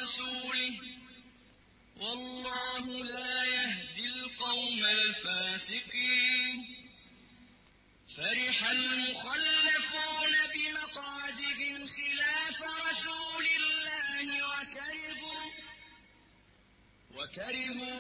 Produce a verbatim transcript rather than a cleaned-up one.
ورسوله والله لا يهدي القوم الفاسقين فرح المخلفون بمقعدهم خلاف رسول الله وكرهوا وكرهوا